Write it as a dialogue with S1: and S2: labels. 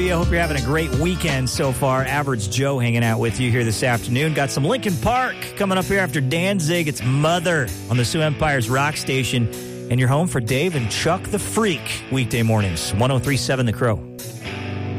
S1: I hope you're having a great weekend so far. Average Joe hanging out with you here this afternoon. Got some Linkin Park coming up here after Danzig. It's Mother on the Sioux Empire's Rock Station. And you're home for Dave and Chuck the Freak weekday mornings. 103.7 The Crow.